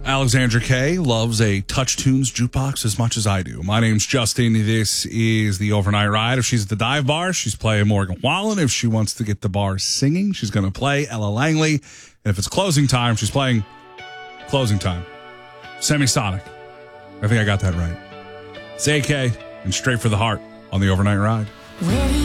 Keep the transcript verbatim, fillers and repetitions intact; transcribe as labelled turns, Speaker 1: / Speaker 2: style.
Speaker 1: Alexandra Kay loves a Touch Tunes jukebox as much as I do. My name's Justin. This is the Overnight Ride. If she's at the dive bar, she's playing Morgan Wallen. If she wants to get the bar singing, she's going to play Ella Langley. And if it's closing time, she's playing Closing Time. Semisonic. I think I got that right. It's A K and Straight for the Heart on the Overnight Ride.
Speaker 2: Where